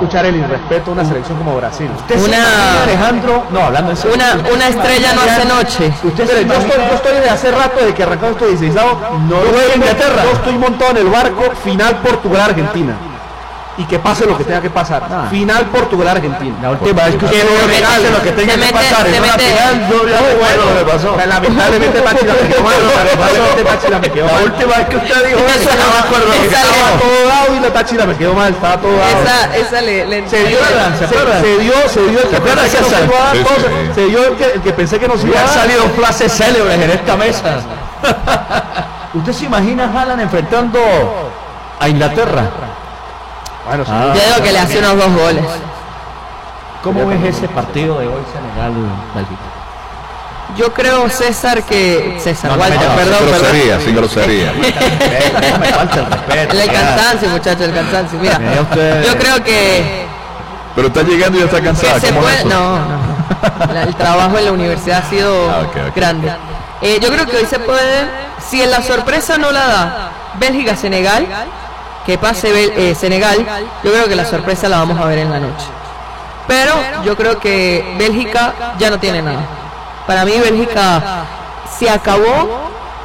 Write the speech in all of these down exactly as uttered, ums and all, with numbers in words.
escuchar el irrespeto a una selección como Brasil. Usted una imagina, Alejandro, no, hablando en serio. Una, una estrella no hace noche. Usted se, yo, estoy, yo estoy de hace rato de que arrancamos esto dieciséis, no juega Inglaterra. Yo estoy montado en el barco final Portugal-Argentina. Y que pase lo que tenga que pasar. Ah. Final Portugal-Argentina. La última vez que usted no pase lo que tenga que pasar. En una final yo ya no bueno lo que pasó. Lamentablemente Táchira me quedó mal. Lamentablemente Táchira me quedó mal. La última vez que usted dijo eso, no me acuerdo. Estaba todo dado y la Táchira me quedó mal. Estaba todo dado. Esa, esa le, le se dio, se, se dio, se dio el que pensé que nos iba a dar cosas. Se dio el que, el que pensé que nos iba a dar. Han salido frases célebres en esta mesa. ¿Usted se imagina a Haaland enfrentando a Inglaterra? Bueno, sí. ah, Yo digo que le hace unos dos goles. ¿Cómo ves ese partido de hoy Senegal-Bélgica? Yo creo, César, que... César, no, Walter, no, no, perdón, sin perdón. grosería, sin grosería. No me falta el respeto. El cansancio, muchachos, el cansancio. Mira, yo creo que... Pero está llegando y ya está cansada. Se puede, no, no, no. El trabajo en la universidad ha sido ah, okay, okay. grande. Eh, yo creo que hoy se puede... Si en la sorpresa no la da Bélgica-Senegal... que pase eh, Senegal, yo creo que la sorpresa la vamos a ver en la noche. Pero yo creo que Bélgica ya no tiene nada. Para mí Bélgica se acabó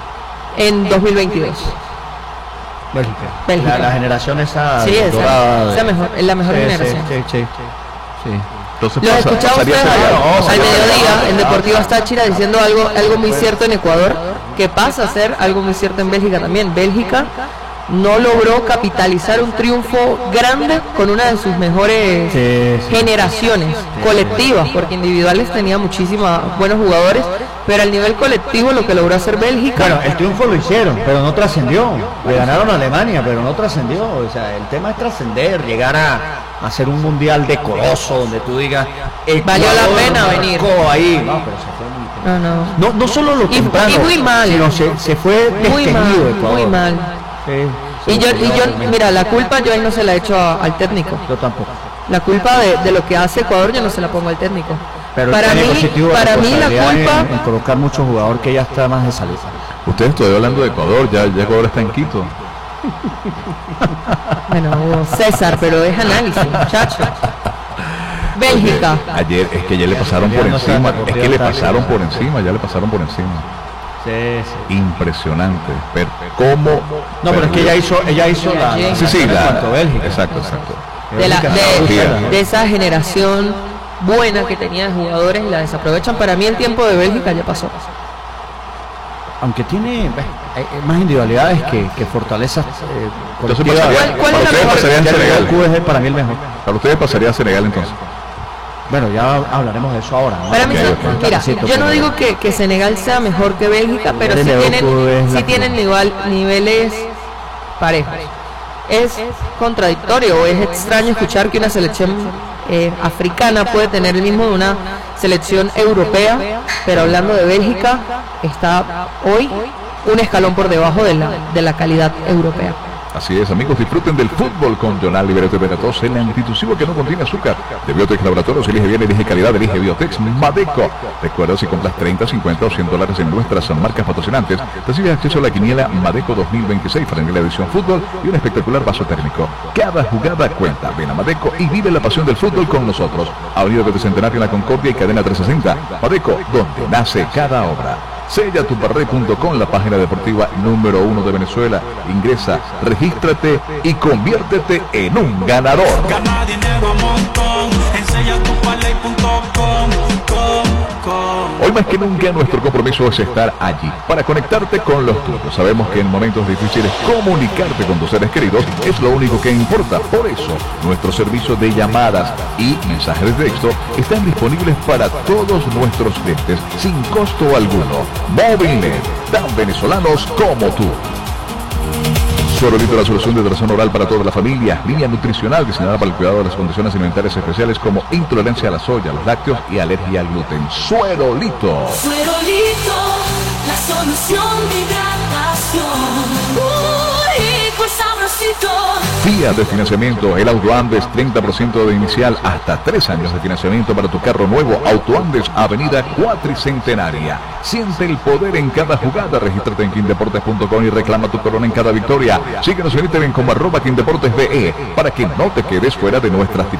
en dos mil veintidós. Bélgica. Bélgica. La, la generación esa sí, esa, esa mejor, es la mejor sí, generación. Sí, sí, sí, sí. Entonces, Lo escuchaba usted al mediodía en Deportivas Táchira diciendo algo, algo muy cierto en Ecuador, que pasa a ser algo muy cierto en Bélgica también. Bélgica no logró capitalizar un triunfo grande con una de sus mejores sí, sí, generaciones sí, colectivas, porque individuales tenía muchísimos buenos jugadores, pero al nivel colectivo lo que logró hacer Bélgica... Bueno, el triunfo lo hicieron, pero no trascendió. Le ganaron a Alemania, pero no trascendió. O sea, el tema es trascender, llegar a, a hacer un mundial decoroso, donde tú digas... Valió la pena venir. Ahí. No, pero se fue muy... No, no. No, no solo lo temprano, y, y muy mal. Sino se, se fue muy mal, Ecuador. muy mal. Sí, y yo, y yo, mira, la culpa yo ahí no se la he hecho a, al técnico. Yo tampoco. La culpa de, de lo que hace Ecuador yo no se la pongo al técnico. Pero para mí, para mí la culpa en, en colocar muchos jugadores que ya está más de salud. Usted estoy hablando de Ecuador, ya, ya Ecuador está en Quito. Bueno, César, pero es análisis, muchacho. Bélgica. Ayer es que ya le pasaron por encima, es que le pasaron por encima, ya le pasaron por encima. Sí, sí. Impresionante, pero cómo no, pero es que ella hizo ella hizo la, la sí sí la, Bélgica. exacto exacto de, la, de, de esa generación buena que tenía de jugadores y la desaprovechan. Para mí el tiempo de Bélgica ya pasó, aunque tiene eh, más individualidades que, que fortalezas eh, colectivas. ¿Cuál, cuál es la mejor? Senegal. Es para mí el mejor. Para ustedes pasaría a Senegal entonces. Bueno, ya hablaremos de eso ahora, ¿no? Para mí, okay, okay. Mira, yo no digo que, que Senegal sea mejor que Bélgica, pero sí tienen, sí tienen igual, niveles parejos. Es contradictorio o es extraño escuchar que una selección eh, africana puede tener el mismo de una selección europea, pero hablando de Bélgica, está hoy un escalón por debajo de la, de la calidad europea. Así es, amigos, disfruten del fútbol con Jonal Liberato Veratos, el antitusivos que no contiene azúcar. De Biotex Laboratorios, elige bien, elige calidad, elige Biotex Madeco. Recuerda, si compras treinta, cincuenta o cien dólares en nuestras marcas patrocinantes, recibes acceso a la quiniela Madeco dos mil veintiséis para la edición fútbol y un espectacular vaso térmico. Cada jugada cuenta. Ven a Madeco y vive la pasión del fútbol con nosotros. Avenida de Centenario en La Concordia y Cadena trescientos sesenta. Madeco, donde nace cada obra. Sella tu parré punto com, la página deportiva número uno de Venezuela. Ingresa, regístrate y conviértete en un ganador. Gana dinero a montón en sella tu parré punto com. Hoy más que nunca nuestro compromiso es estar allí para conectarte con los tuyos. Sabemos que en momentos difíciles comunicarte con tus seres queridos es lo único que importa. Por eso nuestro servicio de llamadas y mensajes de texto están disponibles para todos nuestros clientes sin costo alguno. Movilnet, tan venezolanos como tú. Suerolito, la solución de hidratación oral para toda la familia. Línea nutricional diseñada para el cuidado de las condiciones alimentarias especiales como intolerancia a la soya, los lácteos y alergia al gluten. Suerolito. Suerolito, la solución de hidratación. Uy, pues sabrosito. Fía de financiamiento, el Auto Andes, treinta por ciento de inicial hasta tres años de financiamiento para tu carro nuevo. Auto Andes, Avenida Cuatricentenaria. Siente el poder en cada jugada. Regístrate en quindeportes punto com y reclama tu corona en cada victoria. Síguenos en Instagram como arroba quindeportesbe para que no te quedes fuera de nuestras